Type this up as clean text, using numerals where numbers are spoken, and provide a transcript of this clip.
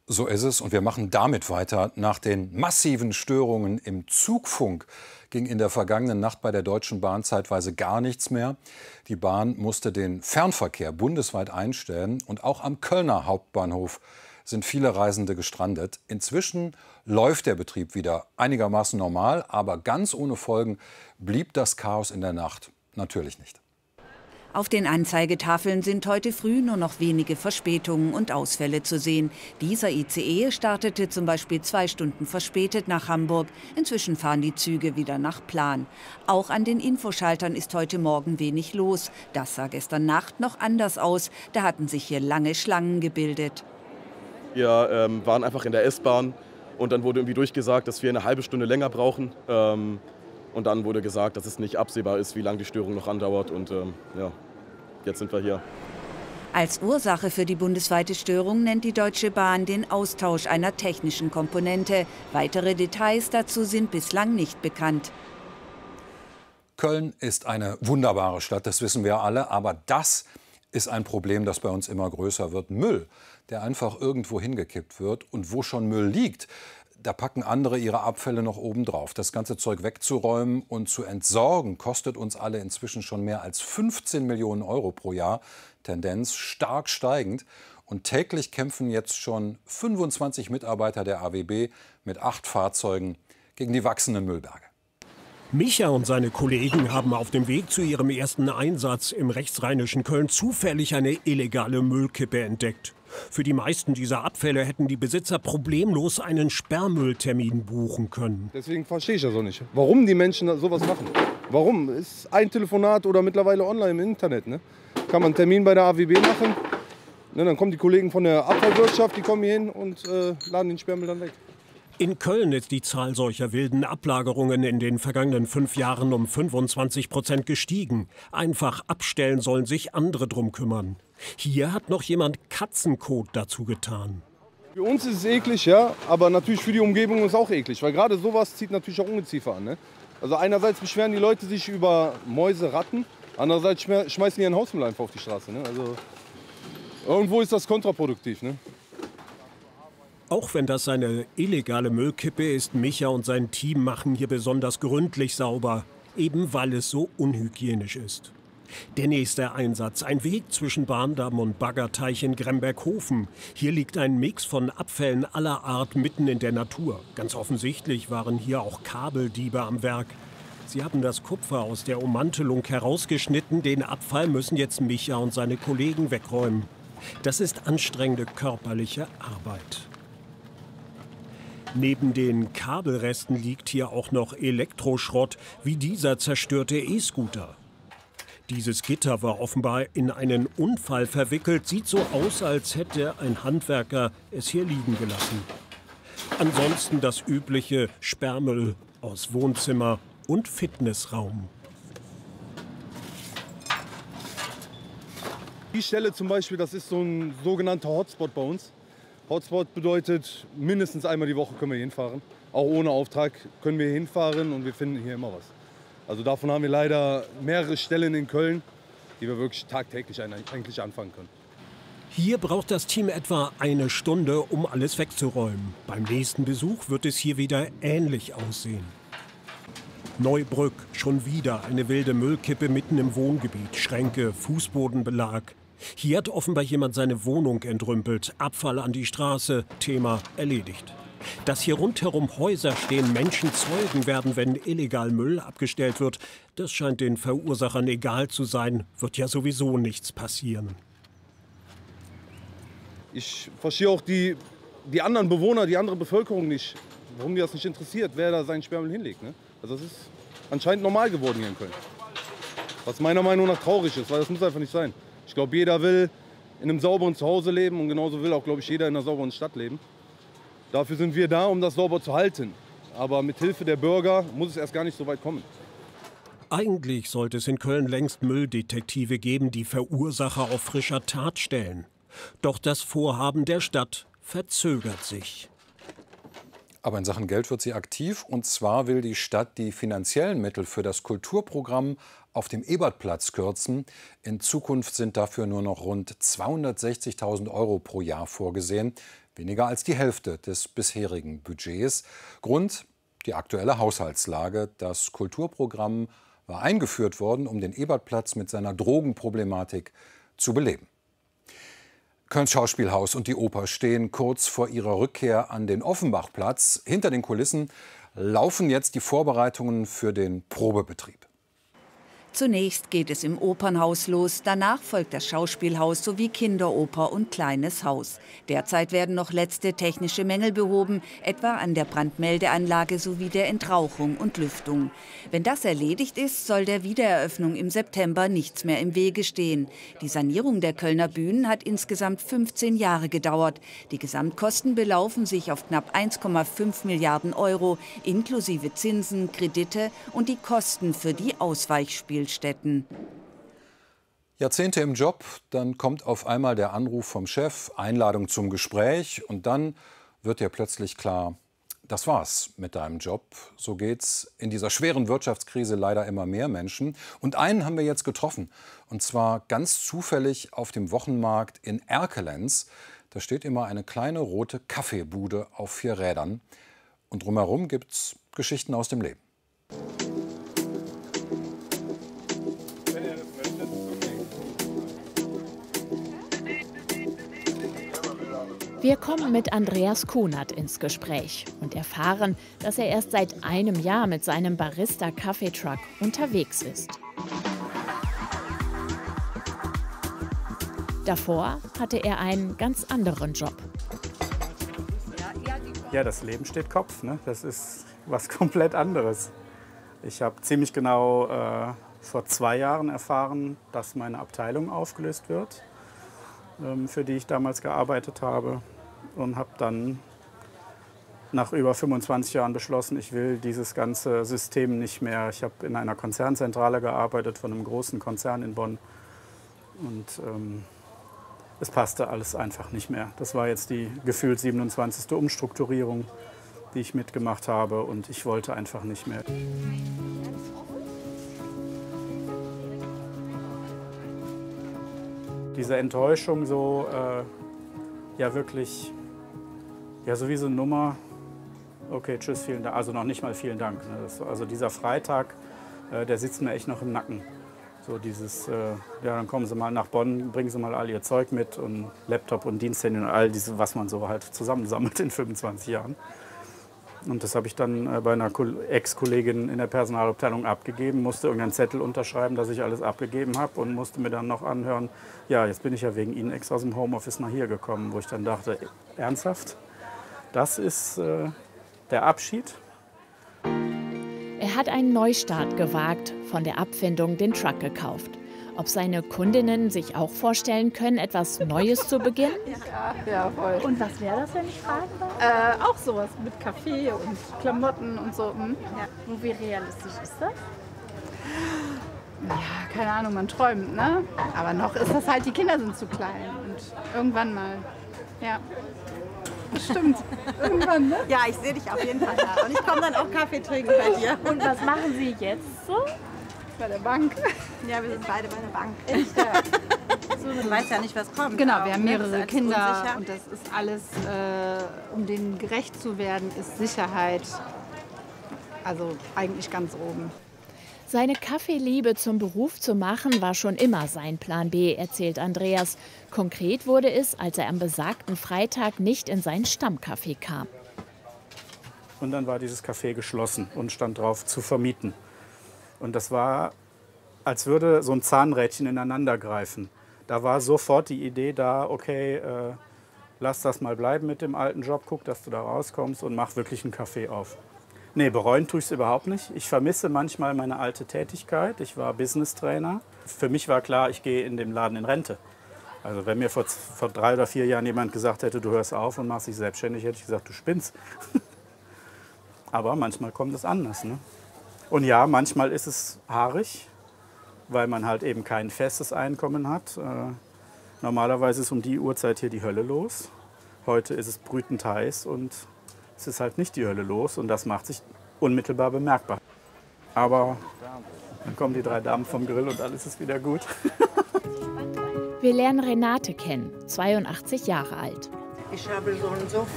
So ist es und wir machen damit weiter. Nach den massiven Störungen im Zugfunk ging in der vergangenen Nacht bei der Deutschen Bahn zeitweise gar nichts mehr. Die Bahn musste den Fernverkehr bundesweit einstellen und auch am Kölner Hauptbahnhof sind viele Reisende gestrandet. Inzwischen läuft der Betrieb wieder einigermaßen normal, aber ganz ohne Folgen blieb das Chaos in der Nacht natürlich nicht. Auf den Anzeigetafeln sind heute früh nur noch wenige Verspätungen und Ausfälle zu sehen. Dieser ICE startete zum Beispiel 2 Stunden verspätet nach Hamburg. Inzwischen fahren die Züge wieder nach Plan. Auch an den Infoschaltern ist heute Morgen wenig los. Das sah gestern Nacht noch anders aus. Da hatten sich hier lange Schlangen gebildet. Wir waren einfach in der S-Bahn und dann wurde irgendwie durchgesagt, dass wir eine halbe Stunde länger brauchen. Und dann wurde gesagt, dass es nicht absehbar ist, wie lange die Störung noch andauert. Und ja, jetzt sind wir hier. Als Ursache für die bundesweite Störung nennt die Deutsche Bahn den Austausch einer technischen Komponente. Weitere Details dazu sind bislang nicht bekannt. Köln ist eine wunderbare Stadt, das wissen wir alle. Aber das ist ein Problem, das bei uns immer größer wird. Müll, der einfach irgendwo hingekippt wird. Und wo schon Müll liegt, da packen andere ihre Abfälle noch obendrauf. Das ganze Zeug wegzuräumen und zu entsorgen, kostet uns alle inzwischen schon mehr als 15 Millionen Euro pro Jahr. Tendenz stark steigend. Und täglich kämpfen jetzt schon 25 Mitarbeiter der AWB mit 8 Fahrzeugen gegen die wachsenden Müllberge. Micha und seine Kollegen haben auf dem Weg zu ihrem ersten Einsatz im rechtsrheinischen Köln zufällig eine illegale Müllkippe entdeckt. Für die meisten dieser Abfälle hätten die Besitzer problemlos einen Sperrmülltermin buchen können. Deswegen verstehe ich das auch nicht, warum die Menschen sowas machen. Warum? Ist ein Telefonat oder mittlerweile online im Internet. Ne? Kann man einen Termin bei der AWB machen. Ne, dann kommen die Kollegen von der Abfallwirtschaft, die kommen hier hin und laden den Sperrmüll dann weg. In Köln ist die Zahl solcher wilden Ablagerungen in den vergangenen 5 Jahren um 25% gestiegen. Einfach abstellen sollen sich andere drum kümmern. Hier hat noch jemand Katzenkot dazu getan. Für uns ist es eklig, ja, aber natürlich für die Umgebung ist es auch eklig, weil gerade sowas zieht natürlich auch Ungeziefer an. Ne? Also einerseits beschweren die Leute sich über Mäuse, Ratten, andererseits schmeißen die ihren Hausmüll einfach auf die Straße. Ne? Also irgendwo ist das kontraproduktiv. Ne? Auch wenn das eine illegale Müllkippe ist, Micha und sein Team machen hier besonders gründlich sauber, eben weil es so unhygienisch ist. Der nächste Einsatz, ein Weg zwischen Bahndamm und Baggerteich in Gremberghofen. Hier liegt ein Mix von Abfällen aller Art mitten in der Natur. Ganz offensichtlich waren hier auch Kabeldiebe am Werk. Sie haben das Kupfer aus der Ummantelung herausgeschnitten. Den Abfall müssen jetzt Micha und seine Kollegen wegräumen. Das ist anstrengende körperliche Arbeit. Neben den Kabelresten liegt hier auch noch Elektroschrott, wie dieser zerstörte E-Scooter. Dieses Gitter war offenbar in einen Unfall verwickelt. Sieht so aus, als hätte ein Handwerker es hier liegen gelassen. Ansonsten das übliche Sperrmüll aus Wohnzimmer und Fitnessraum. Die Stelle zum Beispiel, das ist so ein sogenannter Hotspot bei uns. Hotspot bedeutet, mindestens einmal die Woche können wir hier hinfahren. Auch ohne Auftrag können wir hier hinfahren und wir finden hier immer was. Also davon haben wir leider mehrere Stellen in Köln, die wir wirklich tagtäglich eigentlich anfangen können. Hier braucht das Team etwa 1 Stunde, um alles wegzuräumen. Beim nächsten Besuch wird es hier wieder ähnlich aussehen. Neubrück, schon wieder eine wilde Müllkippe mitten im Wohngebiet. Schränke, Fußbodenbelag. Hier hat offenbar jemand seine Wohnung entrümpelt. Abfall an die Straße, Thema erledigt. Dass hier rundherum Häuser stehen, Menschen Zeugen werden, wenn illegal Müll abgestellt wird, das scheint den Verursachern egal zu sein. Wird ja sowieso nichts passieren. Ich verstehe auch die anderen Bewohner, die andere Bevölkerung nicht, warum die das nicht interessiert, wer da seinen Sperrmüll hinlegt. Ne? Also das ist anscheinend normal geworden hier in Köln. Was meiner Meinung nach traurig ist, weil das muss einfach nicht sein. Ich glaube, jeder will in einem sauberen Zuhause leben und genauso will auch, glaube ich, jeder in einer sauberen Stadt leben. Dafür sind wir da, um das sauber zu halten. Aber mit Hilfe der Bürger muss es erst gar nicht so weit kommen. Eigentlich sollte es in Köln längst Mülldetektive geben, die Verursacher auf frischer Tat stellen. Doch das Vorhaben der Stadt verzögert sich. Aber in Sachen Geld wird sie aktiv. Und zwar will die Stadt die finanziellen Mittel für das Kulturprogramm auf dem Ebertplatz kürzen. In Zukunft sind dafür nur noch rund 260.000 € pro Jahr vorgesehen. Weniger als die Hälfte des bisherigen Budgets. Grund: die aktuelle Haushaltslage. Das Kulturprogramm war eingeführt worden, um den Ebertplatz mit seiner Drogenproblematik zu beleben. Kölns Schauspielhaus und die Oper stehen kurz vor ihrer Rückkehr an den Offenbachplatz. Hinter den Kulissen laufen jetzt die Vorbereitungen für den Probebetrieb. Zunächst geht es im Opernhaus los, danach folgt das Schauspielhaus sowie Kinderoper und Kleines Haus. Derzeit werden noch letzte technische Mängel behoben, etwa an der Brandmeldeanlage sowie der Entrauchung und Lüftung. Wenn das erledigt ist, soll der Wiedereröffnung im September nichts mehr im Wege stehen. Die Sanierung der Kölner Bühnen hat insgesamt 15 Jahre gedauert. Die Gesamtkosten belaufen sich auf knapp 1,5 Milliarden Euro, inklusive Zinsen, Kredite und die Kosten für die Ausweichspielstätten. Jahrzehnte im Job, dann kommt auf einmal der Anruf vom Chef, Einladung zum Gespräch und dann wird dir plötzlich klar, das war's mit deinem Job. So geht's in dieser schweren Wirtschaftskrise leider immer mehr Menschen. Und einen haben wir jetzt getroffen, und zwar ganz zufällig auf dem Wochenmarkt in Erkelenz. Da steht immer eine kleine rote Kaffeebude auf 4 Rädern und drumherum gibt's Geschichten aus dem Leben. Wir kommen mit Andreas Kunert ins Gespräch und erfahren, dass er erst seit einem Jahr mit seinem Barista-Kaffeetruck unterwegs ist. Davor hatte er einen ganz anderen Job. Ja, das Leben steht Kopf, ne? Das ist was komplett anderes. Ich habe ziemlich genau vor 2 Jahren erfahren, dass meine Abteilung aufgelöst wird, für die ich damals gearbeitet habe. Und habe dann nach über 25 Jahren beschlossen, ich will dieses ganze System nicht mehr. Ich habe in einer Konzernzentrale gearbeitet von einem großen Konzern in Bonn. Und es passte alles einfach nicht mehr. Das war jetzt die gefühlt 27. Umstrukturierung, die ich mitgemacht habe. Und ich wollte einfach nicht mehr. Diese Enttäuschung so... ja, wirklich, ja, so wie so eine Nummer, okay, tschüss, vielen Dank, also noch nicht mal vielen Dank. Ne? Also dieser Freitag, der sitzt mir echt noch im Nacken. So dieses, ja, dann kommen Sie mal nach Bonn, bringen Sie mal all Ihr Zeug mit und Laptop und Diensthandy und all diese, was man so halt zusammensammelt in 25 Jahren. Und das habe ich dann bei einer Ex-Kollegin in der Personalabteilung abgegeben, musste irgendeinen Zettel unterschreiben, dass ich alles abgegeben habe und musste mir dann noch anhören, ja, jetzt bin ich ja wegen Ihnen extra aus dem Homeoffice nach hier gekommen, wo ich dann dachte, ernsthaft, das ist der Abschied? Er hat einen Neustart gewagt, von der Abfindung den Truck gekauft. Ob seine Kundinnen sich auch vorstellen können, etwas Neues zu beginnen? Ja, voll. Und was wäre das, wenn ich fragen darf? Auch sowas mit Kaffee und Klamotten und so. Ja. Und wie realistisch ist das? Ja, keine Ahnung, man träumt, ne? Aber noch ist das halt, die Kinder sind zu klein. Und irgendwann mal, ja. Stimmt, irgendwann, ne? Ja, ich sehe dich auf jeden Fall da. Und ich komme dann auch Kaffee trinken bei dir. Und was machen Sie jetzt so? Bei der Bank. Ja, wir sind beide bei der Bank. Echt? Ja. So, du weißt ja nicht, was kommt. Genau, wir haben mehrere Das ist Kinder unsicher. und das ist alles, um denen gerecht zu werden, ist Sicherheit, also eigentlich ganz oben. Seine Kaffeeliebe zum Beruf zu machen, war schon immer sein Plan B, erzählt Andreas. Konkret wurde es, als er am besagten Freitag nicht in sein Stammcafé kam. Und dann war dieses Café geschlossen und stand drauf, zu vermieten. Und das war, als würde so ein Zahnrädchen ineinander greifen. Da war sofort die Idee da, okay, lass das mal bleiben mit dem alten Job, guck, dass du da rauskommst und mach wirklich ein Café auf. Nee, bereuen tue ich es überhaupt nicht. Ich vermisse manchmal meine alte Tätigkeit. Ich war Business-Trainer. Für mich war klar, ich gehe in dem Laden in Rente. Also wenn mir vor 3 oder 4 Jahren jemand gesagt hätte, du hörst auf und machst dich selbstständig, hätte ich gesagt, du spinnst. Aber manchmal kommt es anders, ne? Und ja, manchmal ist es haarig, weil man halt eben kein festes Einkommen hat. Normalerweise ist um die Uhrzeit hier die Hölle los. Heute ist es brütend heiß und es ist halt nicht die Hölle los und das macht sich unmittelbar bemerkbar. Aber dann kommen die 3 Damen vom Grill und alles ist wieder gut. Wir lernen Renate kennen, 82 Jahre alt. Ich habe so und so